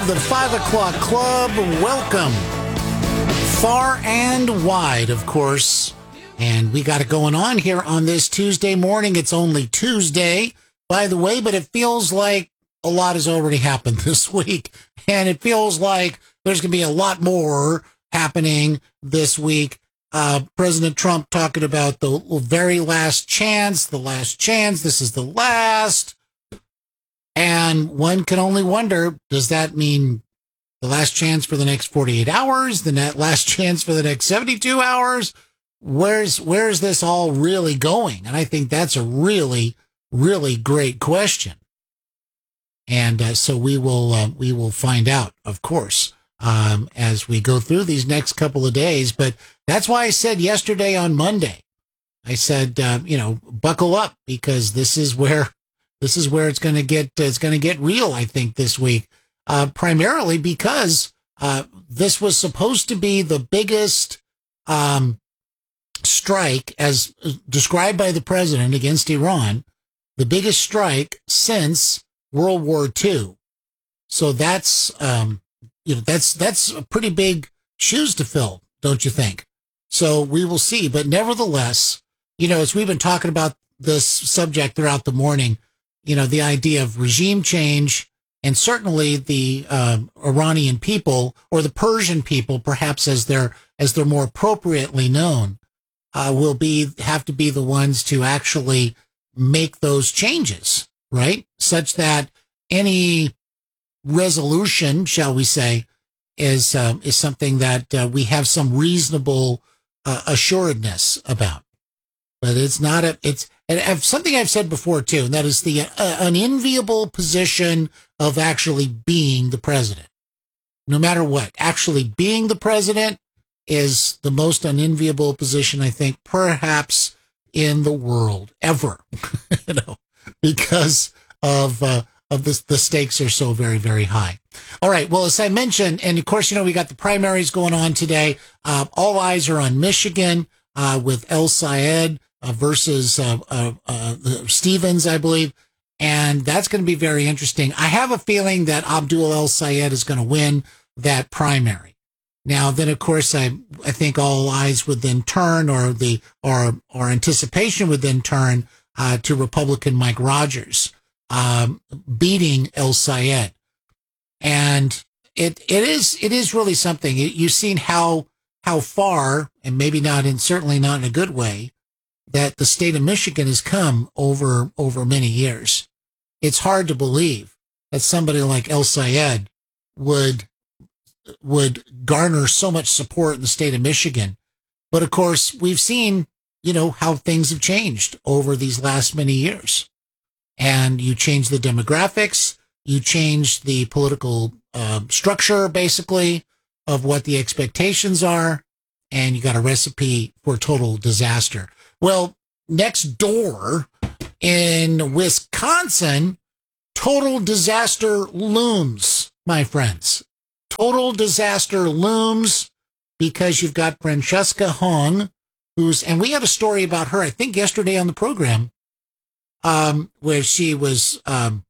The 5 o'clock club, welcome. Far and wide, of course. And we got it going on here on this Tuesday morning. It's only Tuesday, by the way, but it feels like a lot has already happened this week. And it feels like there's going to be a lot more happening this week. President Trump talking about the very last chance, this is the last. And one can only wonder, does that mean the last chance for the next 48 hours, the last chance for the next 72 hours? Where's this all really going? And I think that's a really, really great question. And so we will find out, of course, as we go through these next couple of days. But that's why I said yesterday on Monday, I said, buckle up, because this is where it's going to get real, I think, this week, primarily because this was supposed to be the biggest strike, as described by the president, against Iran, the biggest strike since World War II. So that's a pretty big shoes to fill, don't you think? So we will see. But nevertheless, as we've been talking about this subject throughout the morning, the idea of regime change, and certainly the Iranian people, or the Persian people, perhaps as they're more appropriately known, will have to be the ones to actually make those changes, right? Such that any resolution, shall we say, is something that we have some reasonable assuredness about. But it's not and something I've said before too, and that is the unenviable position of actually being the president. No matter what, actually being the president is the most unenviable position, I think, perhaps in the world ever. Because of the stakes are so very, very high. All right. Well, as I mentioned, and of course, we got the primaries going on today. All eyes are on Michigan with El Sayed versus Stevens, I believe. And that's going to be very interesting. I have a feeling that Abdul El Sayed is going to win that primary. Now, then, of course, I think all eyes would then turn, or anticipation would then turn to Republican Mike Rogers beating El Sayed. And it is really something. You've seen how far, and maybe certainly not in a good way, that the state of Michigan has come over many years. It's hard to believe that somebody like El Sayed would garner so much support in the state of Michigan. But of course, we've seen, how things have changed over these last many years. And you change the demographics, you change the political structure, basically, of what the expectations are, and you got a recipe for total disaster. Well, next door in Wisconsin, total disaster looms, my friends. Total disaster looms, because you've got Francesca Hong, and we had a story about her, I think, yesterday on the program, where she was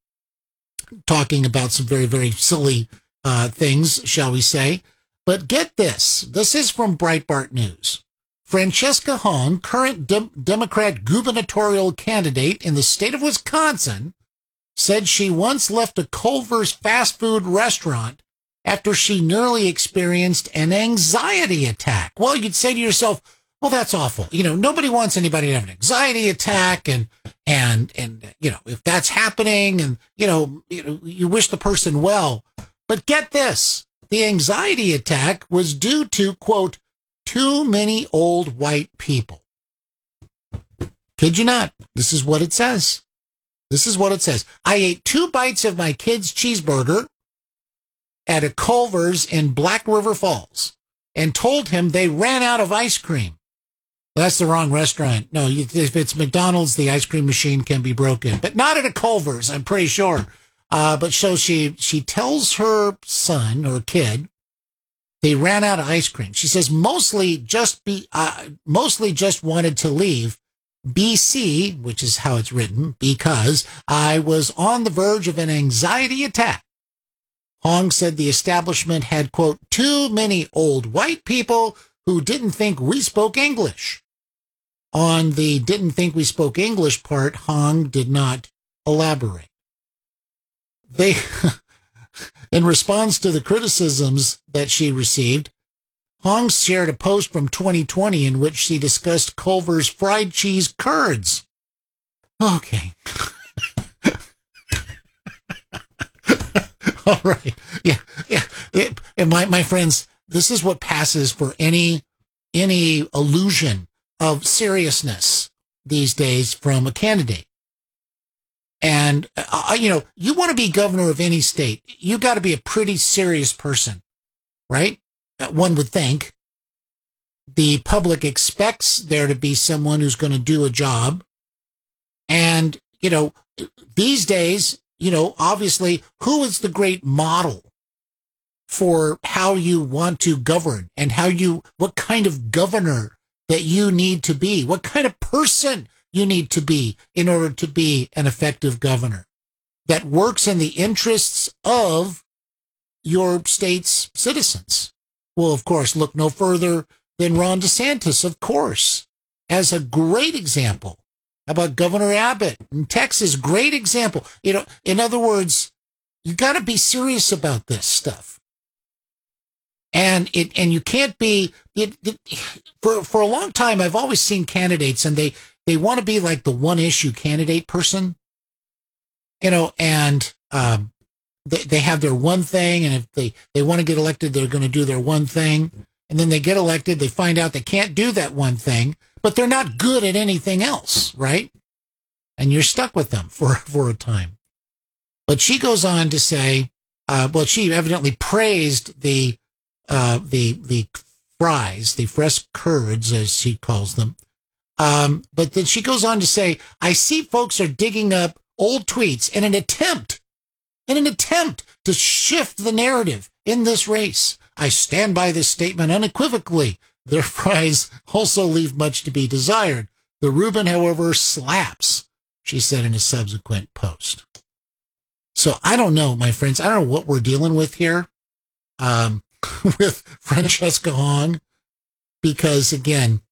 talking about some very, very silly things, shall we say. But get this. This is from Breitbart News. Francesca Hong, current Democrat gubernatorial candidate in the state of Wisconsin, said she once left a Culver's fast food restaurant after she nearly experienced an anxiety attack. Well, you'd say to yourself, well, that's awful. Nobody wants anybody to have an anxiety attack, and if that's happening, and you wish the person well. But get this. The anxiety attack was due to, quote, too many old white people. Kid you not. This is what it says. I ate 2 bites of my kid's cheeseburger at a Culver's in Black River Falls and told him they ran out of ice cream. Well, that's the wrong restaurant. No, if it's McDonald's, the ice cream machine can be broken, but not at a Culver's, I'm pretty sure. But so she tells her son or kid they ran out of ice cream. She says mostly just wanted to leave BC, which is how it's written, because I was on the verge of an anxiety attack. Hong said the establishment had, quote, too many old white people who didn't think we spoke English. On the didn't think we spoke English part, Hong did not elaborate. They, in response to the criticisms that she received, Hong shared a post from 2020 in which she discussed Culver's fried cheese curds. Okay. All right. Yeah. And my friends, this is what passes for any illusion of seriousness these days from a candidate. And, you want to be governor of any state, you got to be a pretty serious person, right? One would think. The public expects there to be someone who's going to do a job. And, these days, obviously, who is the great model for how you want to govern and what kind of governor that you need to be, what kind of person you need to be in order to be an effective governor that works in the interests of your state's citizens? Well, of course, look no further than Ron DeSantis, of course, as a great example. How about Governor Abbott in Texas? Great example. In other words, you got to be serious about this stuff. And you can't be, for a long time, I've always seen candidates and they want to be like the one issue candidate person, and they have their one thing. And if they want to get elected, they're going to do their one thing. And then they get elected, they find out they can't do that one thing, but they're not good at anything else, right? And you're stuck with them for a time. But she goes on to say, she evidently praised the fries, the fresh curds, as she calls them. But then she goes on to say, I see folks are digging up old tweets in an attempt to shift the narrative in this race. I stand by this statement unequivocally. Their fries also leave much to be desired. The Reuben, however, slaps, she said in a subsequent post. So I don't know, my friends. I don't know what we're dealing with here with Francesca Hong, because, again,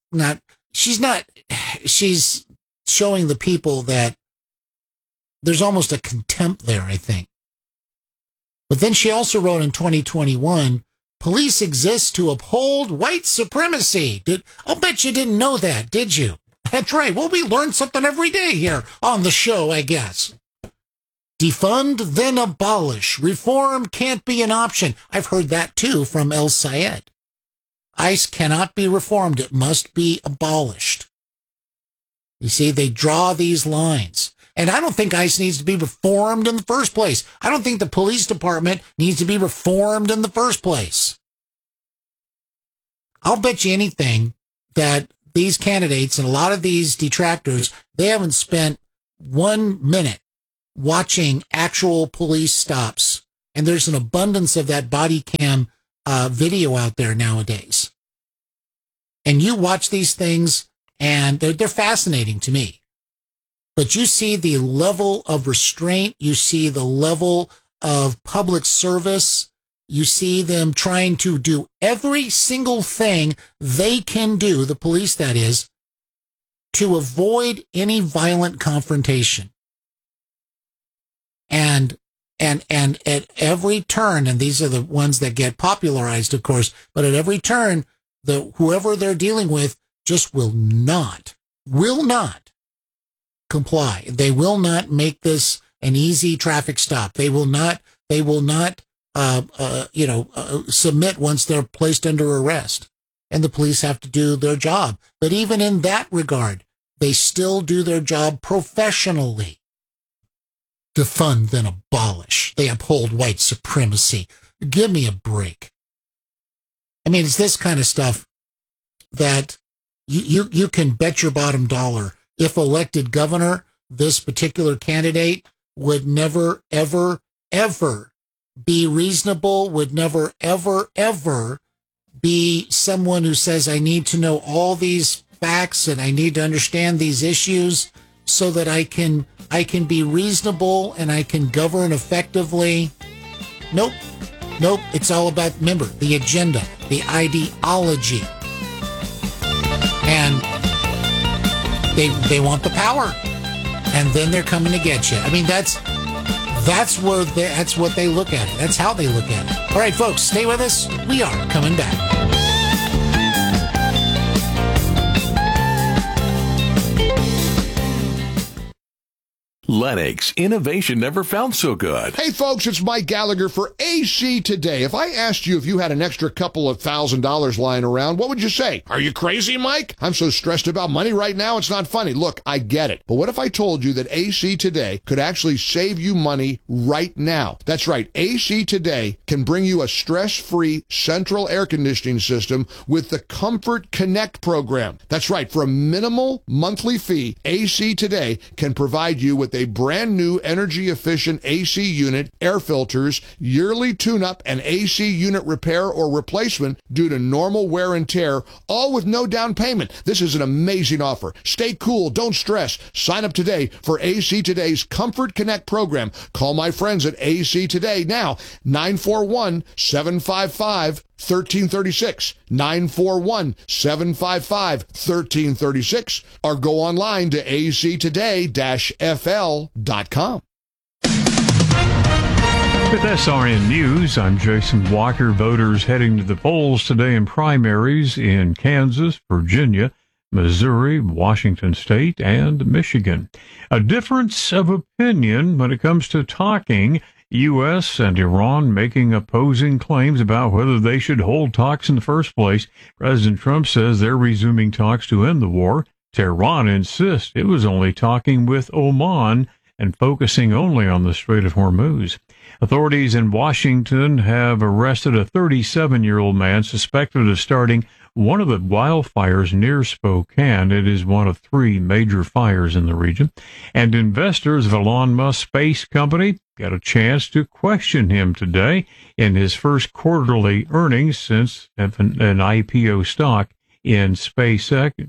she's showing the people that there's almost a contempt there, I think. But then she also wrote in 2021, police exist to uphold white supremacy. I'll bet you didn't know that, did you? That's right. Well, we learn something every day here on the show, I guess. Defund, then abolish. Reform can't be an option. I've heard that, too, from El Sayed. ICE cannot be reformed. It must be abolished. You see, they draw these lines. And I don't think ICE needs to be reformed in the first place. I don't think the police department needs to be reformed in the first place. I'll bet you anything that these candidates and a lot of these detractors, they haven't spent 1 minute watching actual police stops. And there's an abundance of that body cam video out there nowadays. And you watch these things and they're fascinating to me. But you see the level of restraint, you see the level of public service, you see them trying to do every single thing they can do, the police that is, to avoid any violent confrontation. And at every turn, and these are the ones that get popularized, of course, but at every turn, whoever they're dealing with just will not comply. They will not make this an easy traffic stop. They will not submit once they're placed under arrest, and the police have to do their job. But even in that regard, they still do their job professionally. Defund, then abolish. They uphold white supremacy. Give me a break. I mean, it's this kind of stuff that you can bet your bottom dollar, if elected governor, this particular candidate would never, ever, ever be reasonable, would never, ever, ever be someone who says, I need to know all these facts and I need to understand these issues so that I can be reasonable and I can govern effectively. Nope. It's all about, remember, the agenda, the ideology. And they want the power. And then they're coming to get you. I mean, that's what they look at it. That's how they look at it. All right, folks, stay with us. We are coming back. Lennox, innovation never felt so good. Hey folks, it's Mike Gallagher for AC Today. If I asked you if you had an extra couple of $1,000 lying around, what would you say? Are you crazy, Mike? I'm so stressed about money right now, it's not funny. Look, I get it. But what if I told you that AC Today could actually save you money right now? That's right. AC Today can bring you a stress-free central air conditioning system with the Comfort Connect program. That's right. For a minimal monthly fee, AC Today can provide you with a brand new energy-efficient AC unit, air filters, yearly tune-up, and AC unit repair or replacement due to normal wear and tear, all with no down payment. This is an amazing offer. Stay cool. Don't stress. Sign up today for AC Today's Comfort Connect program. Call my friends at AC Today now, 941-755-1336, 941-755-1336, or go online to actoday-fl.com. With SRN News, I'm Jason Walker. Voters heading to the polls today in primaries in Kansas, Virginia, Missouri, Washington State, and Michigan. A difference of opinion when it comes to talking. U.S. and Iran making opposing claims about whether they should hold talks in the first place. President Trump says they're resuming talks to end the war. Tehran insists it was only talking with Oman and focusing only on the Strait of Hormuz. Authorities in Washington have arrested a 37-year-old man suspected of starting one of the wildfires near Spokane. It is one of 3 major fires in the region. And investors of Elon Musk's space company got a chance to question him today in his first quarterly earnings since an IPO stock in SpaceX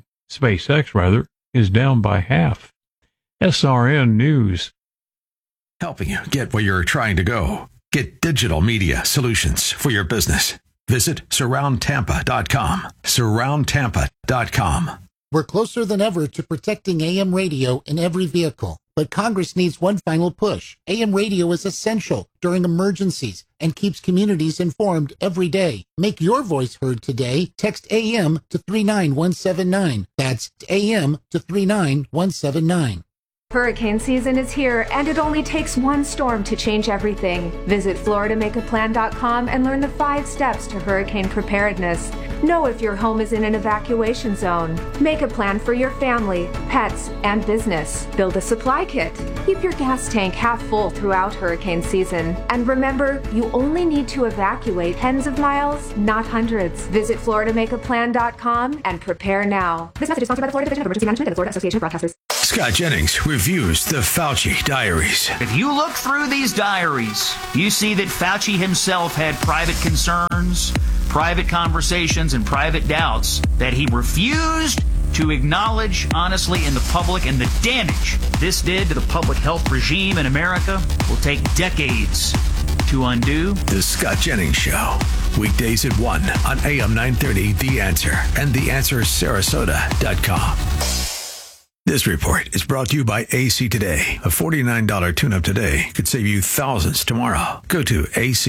is down by half. SRN News. Helping you get where you're trying to go. Get digital media solutions for your business. Visit surroundtampa.com. Surroundtampa.com. We're closer than ever to protecting AM radio in every vehicle. But Congress needs one final push. AM radio is essential during emergencies and keeps communities informed every day. Make your voice heard today. Text AM to 39179. That's AM to 39179. Hurricane season is here, and it only takes one storm to change everything. Visit FloridaMakeAPlan.com and learn the 5 steps to hurricane preparedness. Know if your home is in an evacuation zone. Make a plan for your family, pets, and business. Build a supply kit. Keep your gas tank half full throughout hurricane season. And remember, you only need to evacuate tens of miles, not hundreds. Visit FloridaMakeAPlan.com and prepare now. This message is sponsored by the Florida Division of Emergency Management and the Florida Association of Broadcasters. Scott Jennings reviews the Fauci diaries. If you look through these diaries, you see that Fauci himself had private concerns, private conversations, and private doubts that he refused to acknowledge honestly in the public, and the damage this did to the public health regime in America will take decades to undo. The Scott Jennings Show. Weekdays at 1 on AM 930, The Answer, and TheAnswerSarasota.com. This report is brought to you by AC Today. A $49 tune-up today could save you thousands tomorrow. Go to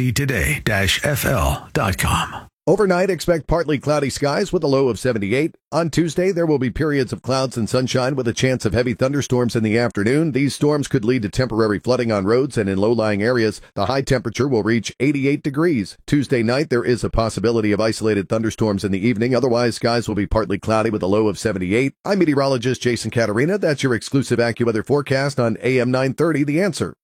actoday-fl.com. Overnight, expect partly cloudy skies with a low of 78. On Tuesday, there will be periods of clouds and sunshine with a chance of heavy thunderstorms in the afternoon. These storms could lead to temporary flooding on roads and in low-lying areas. The high temperature will reach 88 degrees. Tuesday night, there is a possibility of isolated thunderstorms in the evening. Otherwise, skies will be partly cloudy with a low of 78. I'm meteorologist Jason Caterina. That's your exclusive AccuWeather forecast on AM 930, The Answer.